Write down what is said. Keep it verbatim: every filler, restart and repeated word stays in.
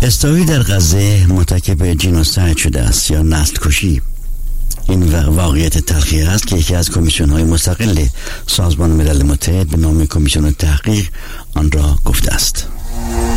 اسرائیل در غزه مرتکب جنوساید شده است یا نسل کشی. این واقعیت تلخی است که یکی از کمیسیون های مستقل سازمان ملل متحد به نام کمیسیون تحقیق آن را گفته است.